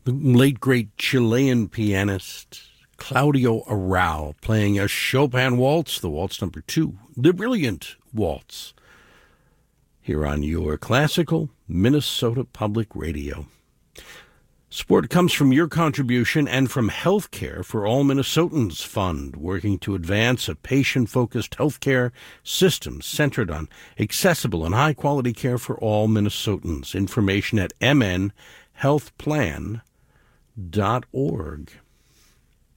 The late, great Chilean pianist Claudio Arrau playing a Chopin waltz, the waltz number 2, the Brilliant Waltz, here on your classical Minnesota Public Radio. Support comes from your contribution and from Healthcare for All Minnesotans Fund, working to advance a patient-focused healthcare system centered on accessible and high-quality care for all Minnesotans. Information at mnhealthplan.org.